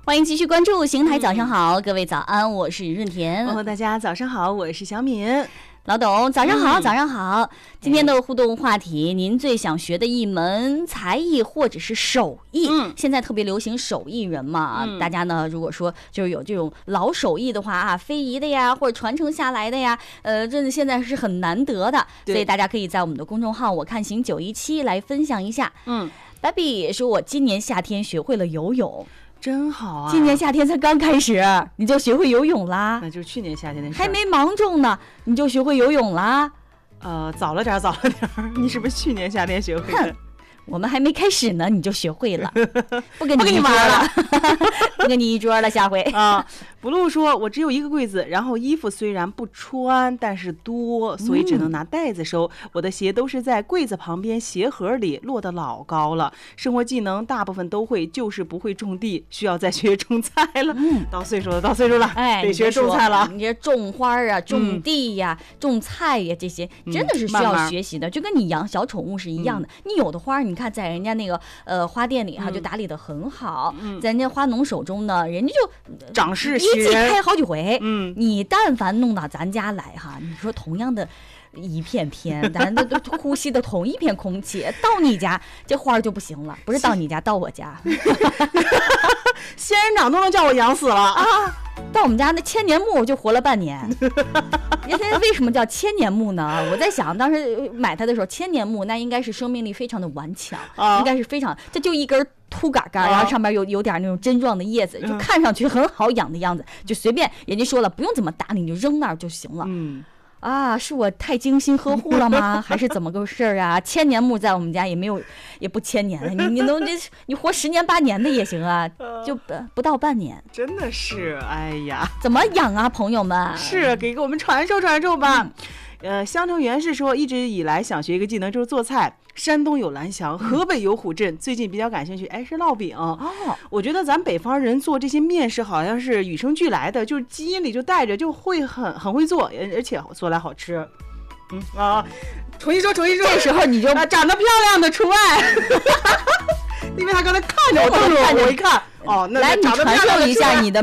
欢迎继续关注邢台早上好，各位早安，我是润田。 大家早上好，我是小敏。 老董早上好，早上好。今天的互动话题，您最想学的一门才艺或者是手艺，现在特别流行手艺人嘛，大家呢如果说就是有这种老手艺的话啊，非遗的呀，或者传承下来的呀，真的现在是很难得的，所以大家可以在我们的公众号我看行917来分享一下。Baby 说我今年夏天学会了游泳。 真好啊！ 今年夏天才刚开始，你就学会游泳啦？ 那就是去年夏天的事， 还没忙中呢，你就学会游泳啦？ 早了点，你是不是去年夏天学会的？ 我们还没开始呢，你就学会了，不跟你玩了，不跟你一桌了，下回啊。Blue 说，我只有一个柜子，然后衣服虽然不穿，但是多，所以只能拿袋子收。我的鞋都是在柜子旁边鞋盒里，落得老高了。生活技能大部分都会，就是不会种地，需要再学种菜了。到岁数了，得学种菜了。 你这种花啊，种地呀，种菜呀，这些真的是需要学习的，就跟你养小宠物是一样的。你有的花，你看在人家那个花店里哈，就打理得很好，在人家花农手中呢，人家就长势。 一季开好几回，你但凡弄到咱家来哈，你说同样的一片片，咱都呼吸的同一片空气，到你家这花就不行了，不是到你家，到我家， 仙人掌都能叫我养死了啊！ 到我们家那千年木就活了半年。为什么叫千年木呢？我在想，当时买它的时候，千年木那应该是生命力非常的顽强，应该是非常，这就一根秃杆杆，然后上面有点那种针状的叶子，就看上去很好养的样子，就随便人家说了，不用怎么打理，你就扔那儿就行了。是我太精心呵护了吗？还是怎么个事儿啊？千年木在我们家也不千年了，你活10年8年的也行啊，就不到半年。 真的是，哎呀， 怎么养啊，朋友们？ 是给我们传授吧。香城原是说，一直以来想学一个技能，就是做菜。山东有蓝翔，河北有虎镇，最近比较感兴趣，是烙饼。我觉得咱北方人做这些面食好像是与生俱来的，就是基因里就带着，就会很会做，而且做来好吃。重新说， 这时候你就长得漂亮的除外，因为他刚才看着我，我一看，那来，你传授一下你的